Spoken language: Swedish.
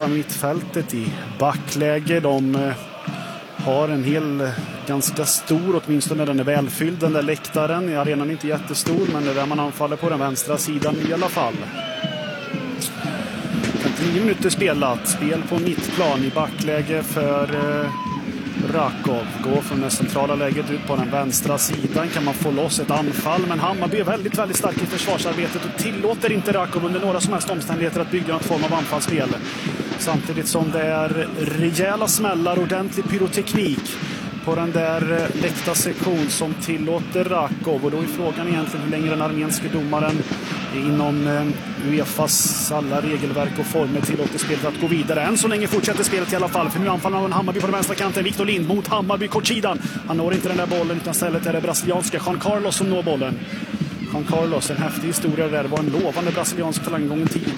mittfältet i backläge. De har en ganska stor, åtminstone den är välfylld, den där läktaren. Arenan är inte jättestor, men det är där man anfaller på den vänstra sidan i alla fall. 59 minuter spelat. Spel på mittplan i backläge för Rakov. Går från det centrala läget ut på den vänstra sidan. Kan man få loss ett anfall, men Hammarby är väldigt, väldigt stark i försvarsarbetet och tillåter inte Rakov under några som helst omständigheter att bygga något form av anfallsspel. Samtidigt som det är rejäla smällar, ordentlig pyroteknik på den där läkta sektion som tillåter Rakov. Och då är frågan egentligen hur länge den armenske domaren inom UEFAs alla regelverk och former tillåter spelet att gå vidare. Än så länge fortsätter spelet i alla fall, för nu anfaller man Hammarby på den vänstra kanten. Victor Lind mot Hammarby, kortsidan. Han når inte den där bollen, utan istället är det brasilianska Juan Carlos som når bollen. Juan Carlos, en häftig historia där. Det var en lovande brasiliansk talang